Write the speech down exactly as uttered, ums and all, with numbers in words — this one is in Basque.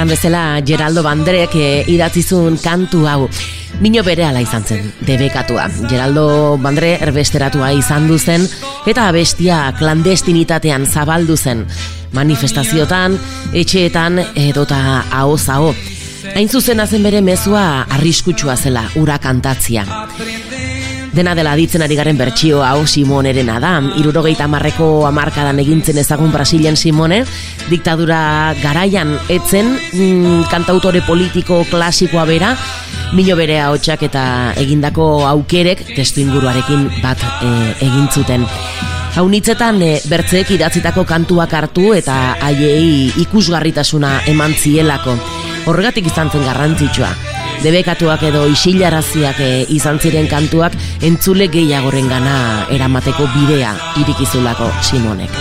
esan bezala Geraldo Bandrek e, idatzizun kantu hau. Mino berehala izan zen, debekatua. Geraldo Bandre erbesteratua izan duzen eta abestia klandestinitatean zabaldu zen. Manifestaziotan, etxeetan edota ahoz aho. Hain zuzena zen bere mezua arriskutsua zela, ura kantatzia. Dena dela ditzen ari garen bertsio hau Simoneren da. Hirurogeita hamarreko hamarkadan egintzen ezagun Brasilen Simone, diktadura garaian etzen mm, kantautore politiko klasikoa bera, mino bere ahotsak eta egindako aukerek testu inguruarekin bat e, egin zuten. Haunitzetan e, bertzeek idatzitako kantuak hartu eta haiei ikusgarritasuna eman zielako. Horregatik izan zen garrantzitsua. Debekatuak edo isilaraziak e, izan ziren kantuak entzule gehiagorengana eramateko bidea irikizulako Simonek.